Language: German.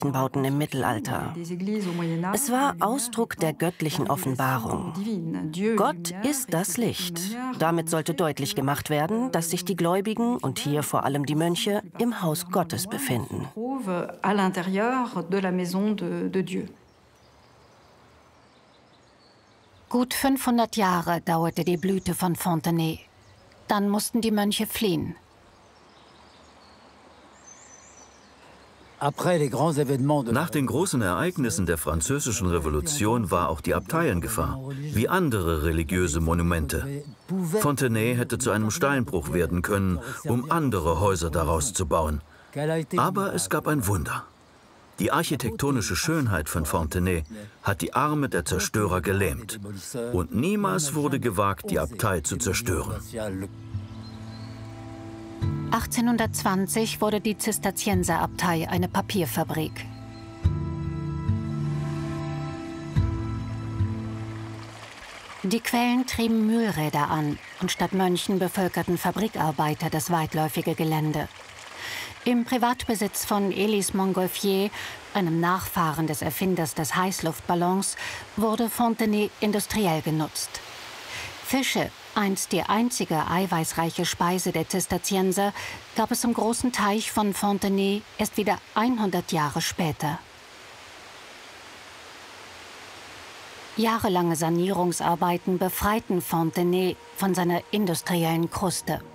Kirchenbauten im Mittelalter. Es war Ausdruck der göttlichen Offenbarung. Gott ist das Licht. Damit sollte deutlich gemacht werden, dass sich die Gläubigen und hier vor allem die Mönche im Haus Gottes befinden. Gut 500 Jahre dauerte die Blüte von Fontenay. Dann mussten die Mönche fliehen. Nach den großen Ereignissen der Französischen Revolution war auch die Abtei in Gefahr, wie andere religiöse Monumente. Fontenay hätte zu einem Steinbruch werden können, um andere Häuser daraus zu bauen. Aber es gab ein Wunder. Die architektonische Schönheit von Fontenay hat die Arme der Zerstörer gelähmt. Und niemals wurde gewagt, die Abtei zu zerstören. 1820 wurde die Zisterzienserabtei eine Papierfabrik. Die Quellen trieben Mühlräder an und statt Mönchen bevölkerten Fabrikarbeiter das weitläufige Gelände. Im Privatbesitz von Elis Montgolfier, einem Nachfahren des Erfinders des Heißluftballons, wurde Fontenay industriell genutzt. Fische, einst die einzige eiweißreiche Speise der Zisterzienser, gab es im großen Teich von Fontenay erst wieder 100 Jahre später. Jahrelange Sanierungsarbeiten befreiten Fontenay von seiner industriellen Kruste.